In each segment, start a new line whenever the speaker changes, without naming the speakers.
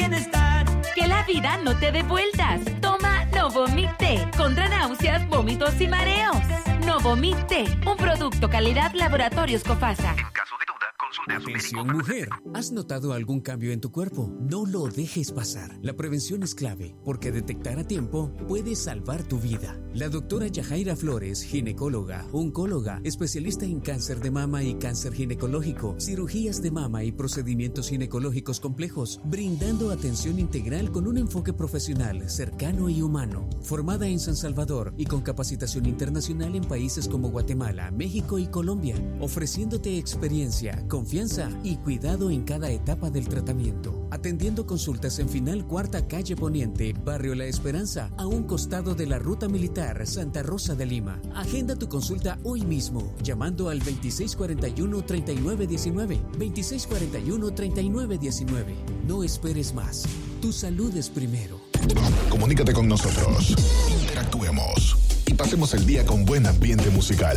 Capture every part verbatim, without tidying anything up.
bienestar.
Que la vida no te dé vueltas. Toma Novomite contra náuseas, vómitos y mareos. Novomite, un producto calidad Laboratorios Cofasa.
En caso de duda, consulte a su
Atención,
médico.
mujer. ¿Has notado algún cambio en tu cuerpo? No lo dejes pasar. La prevención es clave, porque detectar a tiempo puede salvar tu vida. La doctora Yajaira Flores, ginecóloga, oncóloga, especialista en cáncer de mama y cáncer ginecológico, cirugías de mama y procedimientos ginecológicos complejos, brindando atención integral con un enfoque profesional, cercano y humano. Formada en San Salvador y con capacitación internacional en países como Guatemala, México y Colombia, ofreciéndote experiencia, confianza y cuidado en cada etapa del tratamiento. Atendiendo consultas en Final Cuarta Calle Poniente, Barrio La Esperanza, a un costado de la Ruta Militar Santa Rosa de Lima. Agenda tu consulta hoy mismo, llamando al veintiséis cuarenta y uno, treinta y nueve diecinueve, veintiséis cuarenta y uno, treinta y nueve diecinueve. No esperes más. Tu salud es primero.
Comunícate con nosotros, interactuemos y pasemos el día con buen ambiente musical.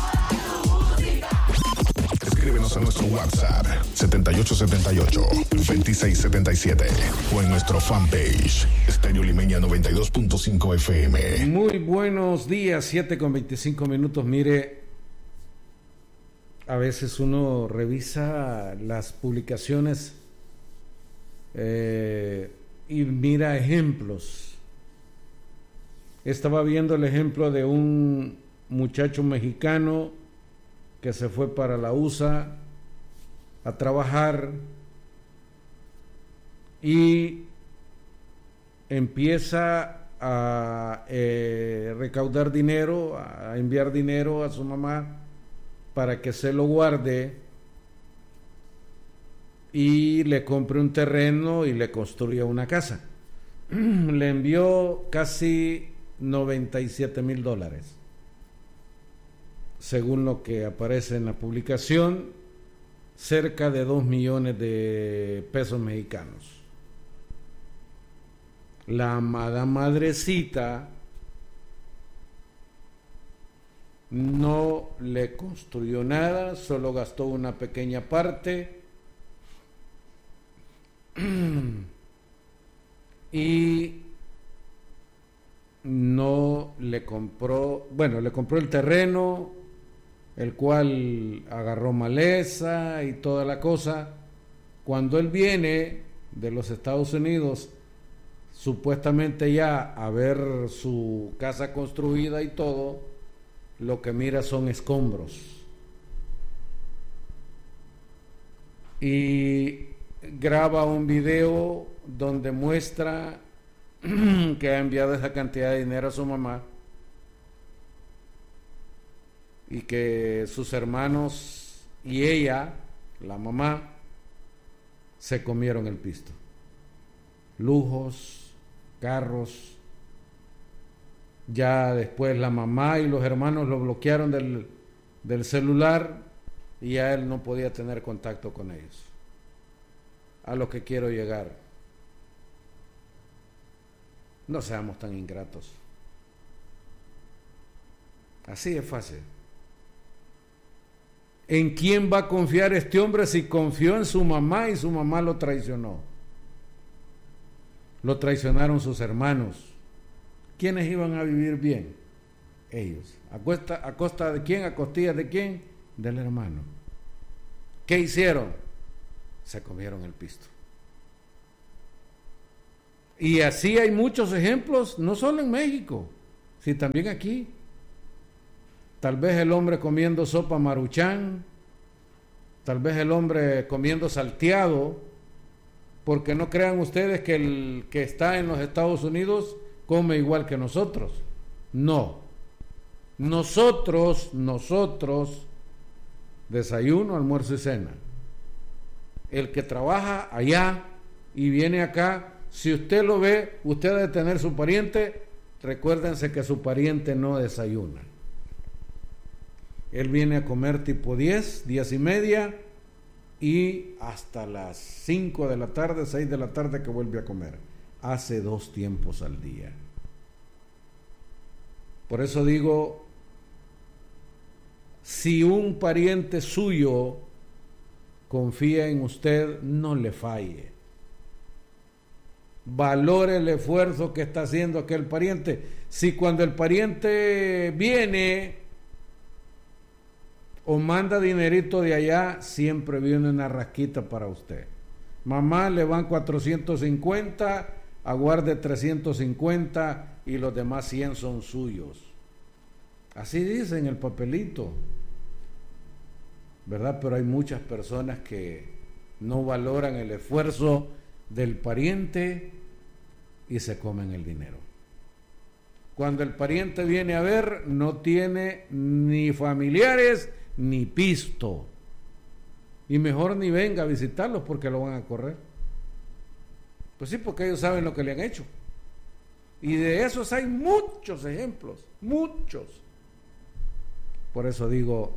Escríbenos a nuestro WhatsApp setenta y ocho setenta y ocho, veintiséis setenta y siete o en nuestro fanpage Estéreo Limeña noventa y dos punto cinco F M.
Muy buenos días, siete con veinticinco minutos. Mire, a veces uno revisa las publicaciones eh, y mira ejemplos. Estaba viendo el ejemplo de un muchacho mexicano que se fue para la U S A a trabajar y empieza a eh, recaudar dinero, a enviar dinero a su mamá para que se lo guarde y le compre un terreno y le construya una casa. Le envió casi noventa y siete mil dólares. Según lo que aparece en la publicación, cerca de dos millones de pesos mexicanos. La amada madrecita no le construyó nada, solo gastó una pequeña parte y no le compró, bueno, le compró el terreno, el cual agarró maleza y toda la cosa. Cuando él viene de los Estados Unidos, supuestamente ya a ver su casa construida y todo, lo que mira son escombros. Y graba un video donde muestra que ha enviado esa cantidad de dinero a su mamá y que sus hermanos y ella, la mamá, se comieron el pisto. Lujos, carros. Ya después la mamá y los hermanos lo bloquearon del, del celular y ya él no podía tener contacto con ellos. A lo que quiero llegar: no seamos tan ingratos. Así es fácil. ¿En quién va a confiar este hombre si confió en su mamá y su mamá lo traicionó? Lo traicionaron sus hermanos. ¿Quiénes iban a vivir bien? Ellos. ¿A costa, a costa de quién? ¿A costillas de quién? Del hermano. ¿Qué hicieron? Se comieron el pisto. Y así hay muchos ejemplos, no solo en México, sino también aquí. Tal vez el hombre comiendo sopa Maruchan, tal vez el hombre comiendo salteado, porque no crean ustedes que el que está en los Estados Unidos come igual que nosotros. No. Nosotros, nosotros, desayuno, almuerzo y cena. El que trabaja allá y viene acá, si usted lo ve, usted debe tener su pariente, recuérdense que su pariente no desayuna. Él viene a comer tipo diez, diez y media y hasta las cinco de la tarde, seis de la tarde que vuelve a comer. Hace dos tiempos al día. Por eso digo, si un pariente suyo confía en usted, no le falle. valore el esfuerzo que está haciendo aquel pariente. Si cuando el pariente viene o manda dinerito de allá, siempre viene una rasquita para usted. Mamá, le van cuatrocientos cincuenta, aguarde trescientos cincuenta y los demás cien son suyos. Así dice en el papelito, ¿verdad? Pero hay muchas personas que no valoran el esfuerzo del pariente y se comen el dinero. Cuando el pariente viene a ver, no tiene ni familiares ni pisto. Y mejor ni venga a visitarlos porque lo van a correr. Pues sí, porque ellos saben lo que le han hecho. Y de esos hay muchos ejemplos, muchos. Por eso digo,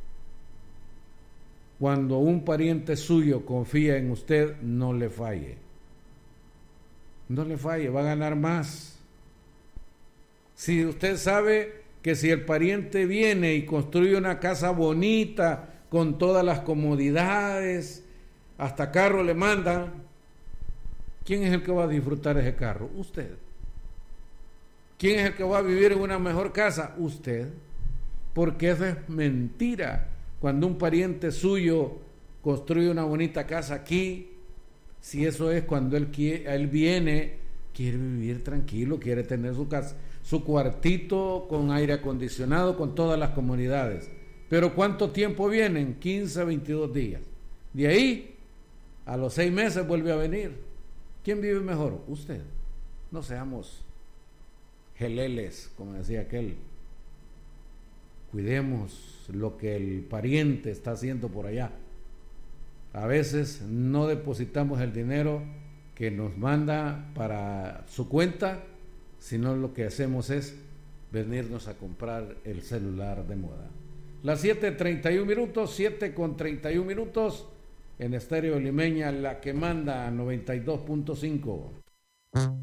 cuando un pariente suyo confía en usted, no le falle. No le falle, va a ganar más. Si usted sabe que si el pariente viene y construye una casa bonita, con todas las comodidades, hasta carro le mandan, ¿quién es el que va a disfrutar ese carro? Usted. ¿Quién es el que va a vivir en una mejor casa? Usted. Porque eso es mentira. Cuando un pariente suyo construye una bonita casa aquí, si eso es cuando él, quiere, él viene, quiere vivir tranquilo, quiere tener su casa, su cuartito con aire acondicionado, con todas las comodidades. Pero ¿cuánto tiempo vienen? quince, veintidós días. De ahí, a los seis meses vuelve a venir. ¿Quién vive mejor? Usted. No seamos geleles, como decía aquel. Cuidemos lo que el pariente está haciendo por allá. A veces no depositamos el dinero que nos manda para su cuenta, sino lo que hacemos es venirnos a comprar el celular de moda. Las siete treinta y un minutos, siete con treinta y un minutos, en Estéreo Limeña, la que manda noventa y dos punto cinco.